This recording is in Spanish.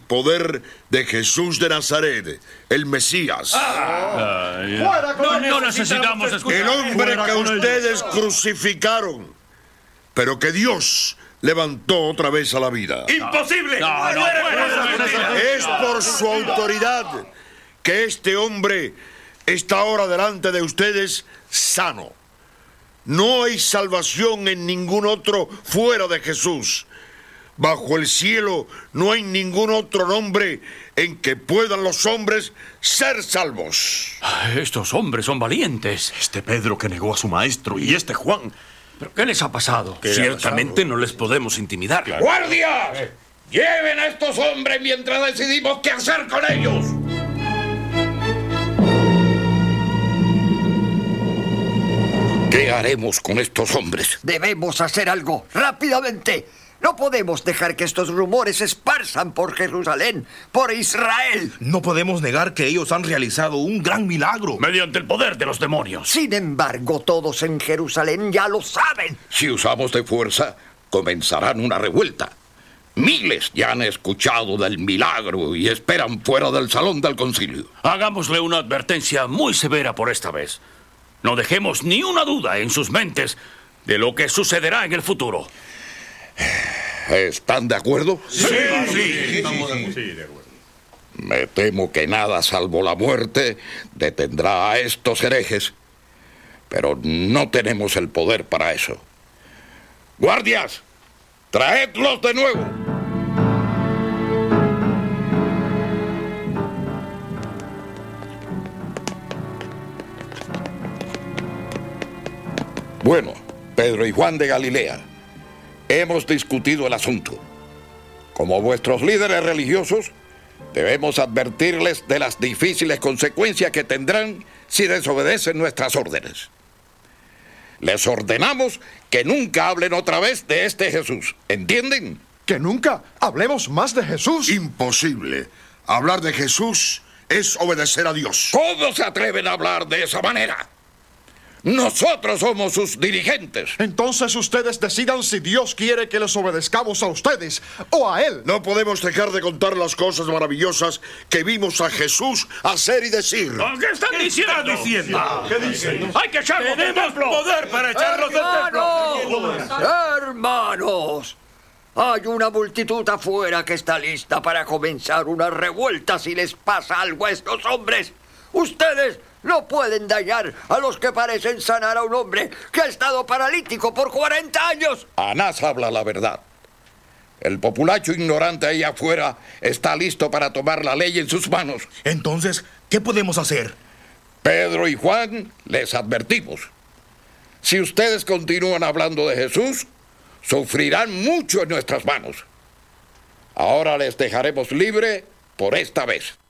poder de Jesús de Nazaret, el Mesías. No necesitamos escuchar. El hombre que ustedes crucificaron, pero que Dios levantó otra vez a la vida. ¡Imposible! Es por su autoridad que este hombre está ahora delante de ustedes sano. No hay salvación en ningún otro fuera de Jesús. Bajo el cielo no hay ningún otro nombre en que puedan los hombres ser salvos. Estos hombres son valientes. Este Pedro que negó a su maestro y este Juan. ¿Pero qué les ha pasado? Ciertamente no les podemos intimidar. Claro. ¡Guardias! ¡Lleven a estos hombres mientras decidimos qué hacer con ellos! ¿Qué haremos con estos hombres? Debemos hacer algo, rápidamente. No podemos dejar que estos rumores se esparzan por Jerusalén, por Israel. No podemos negar que ellos han realizado un gran milagro. Mediante el poder de los demonios. Sin embargo, todos en Jerusalén ya lo saben. Si usamos de fuerza, comenzarán una revuelta. Miles ya han escuchado del milagro y esperan fuera del salón del concilio. Hagámosle una advertencia muy severa por esta vez. No dejemos ni una duda en sus mentes de lo que sucederá en el futuro. ¿Están de acuerdo? Sí, de acuerdo. Me temo que nada salvo la muerte detendrá a estos herejes. Pero no tenemos el poder para eso. ¡Guardias! ¡Traedlos de nuevo! Bueno, Pedro y Juan de Galilea, hemos discutido el asunto. Como vuestros líderes religiosos, debemos advertirles de las difíciles consecuencias que tendrán si desobedecen nuestras órdenes. Les ordenamos que nunca hablen otra vez de este Jesús. ¿Entienden? Que nunca hablemos más de Jesús. Imposible. Hablar de Jesús es obedecer a Dios. ¿Cómo se atreven a hablar de esa manera? Nosotros somos sus dirigentes. Entonces ustedes decidan si Dios quiere que les obedezcamos a ustedes o a Él. No podemos dejar de contar las cosas maravillosas que vimos a Jesús hacer y decir. ¿Qué están diciendo? ¿Qué dicen? ¡Hay que echarlos del templo! Poder para echarlos del templo. ¡Hermanos! Hay una multitud afuera que está lista para comenzar una revuelta si les pasa algo a estos hombres. Ustedes no pueden dañar a los que parecen sanar a un hombre que ha estado paralítico por 40 años. Anás habla la verdad. El populacho ignorante ahí afuera está listo para tomar la ley en sus manos. Entonces, ¿qué podemos hacer? Pedro y Juan, les advertimos. Si ustedes continúan hablando de Jesús, sufrirán mucho en nuestras manos. Ahora les dejaremos libre por esta vez.